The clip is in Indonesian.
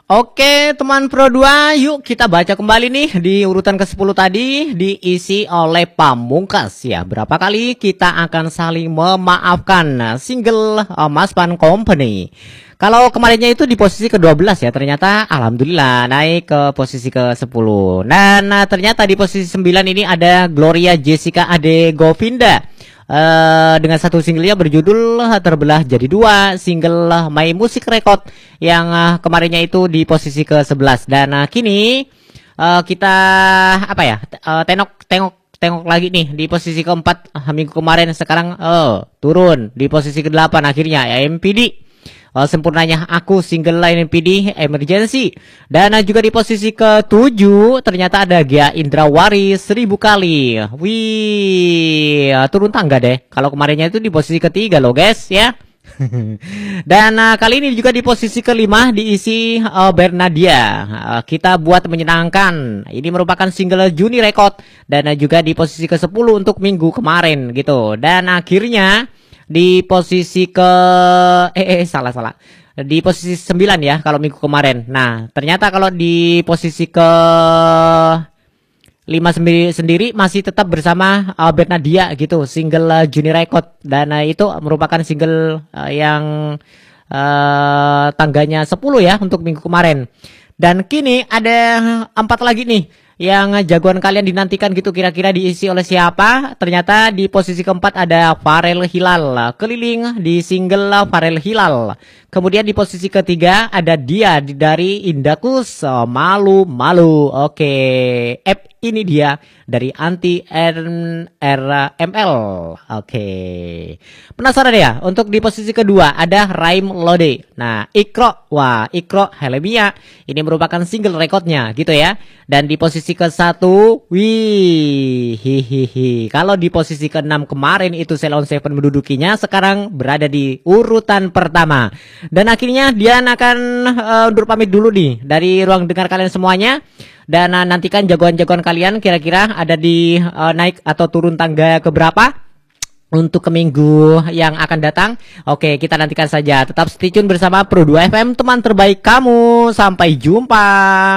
Oke teman Pro 2, yuk kita baca kembali nih di urutan ke-10 tadi diisi oleh Pamungkas ya. Berapa kali kita akan saling memaafkan single Mas Pan Company. Kalau kemarinnya itu di posisi ke-12 ya, ternyata alhamdulillah naik ke posisi ke-10. Dan ternyata di posisi 9 ini ada Gloria Jessica Ade Govinda. Dengan satu singlenya berjudul Terbelah Jadi Dua, single My Music Record yang kemarinnya itu di posisi ke-11. Dan kini kita apa ya, tengok lagi nih di posisi keempat minggu kemarin, sekarang turun di posisi ke-8 akhirnya ya, MPD. Sempurnanya Aku, single lain MPD Emergency. Dan juga di posisi ke-7 ternyata ada Gia Indrawari 1000 kali. Wih, turun tangga deh. Kalau kemarinnya itu di posisi ke-3 loh guys ya. Dan kali ini juga di posisi ke-5 diisi Bernadia, Kita Buat Menyenangkan. Ini merupakan single Juni Record. Dan juga di posisi ke-10 untuk minggu kemarin gitu. Dan akhirnya di posisi ke salah di posisi 9 ya kalau minggu kemarin. Nah ternyata kalau di posisi ke 5 sendiri masih tetap bersama Bernadia gitu, single Juni Record. Dan itu merupakan single yang tangganya 10 ya untuk minggu kemarin. Dan kini ada 4 lagi nih yang jagoan kalian dinantikan gitu, kira-kira diisi oleh siapa? Ternyata di posisi keempat ada Farel Hilal, Keliling di single Farel Hilal. Kemudian di posisi ketiga ada Dia dari Indakus, Malu Malu. Oke, ini dia dari Anti RML. Oke, penasaran ya? Untuk di posisi kedua ada Raim Lode. Nah, Ikro, wah Ikro Helmia, ini merupakan single recordnya gitu ya. Dan di posisi ke-1, wih, hihihi. Kalau di posisi ke-6 kemarin itu Ceylon Seven mendudukinya, sekarang berada di urutan pertama. Dan akhirnya Dian akan undur pamit dulu nih dari ruang dengar kalian semuanya. Dan nantikan jagoan-jagoan kalian kira-kira ada di naik atau turun tangga keberapa untuk ke minggu yang akan datang. Oke, kita nantikan saja. Tetap stay tune bersama Pro 2 FM, teman terbaik kamu. Sampai jumpa.